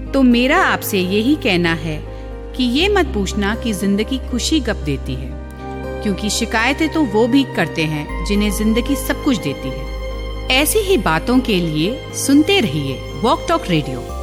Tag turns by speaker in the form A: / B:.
A: तो मेरा आपसे यही कहना है कि ये मत पूछना कि जिंदगी खुशी कब देती है, क्योंकि शिकायतें तो वो भी करते हैं जिन्हें जिंदगी सब कुछ देती है। ऐसी ही बातों के लिए सुनते रहिए वॉक टॉक रेडियो।